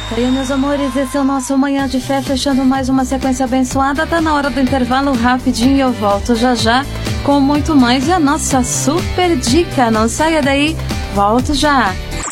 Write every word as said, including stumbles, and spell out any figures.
E aí, meus amores, esse é o nosso Manhã de Fé, fechando mais uma sequência abençoada. Tá na hora do intervalo rapidinho e eu volto já já com muito mais e a nossa super dica. Não saia daí, volto já.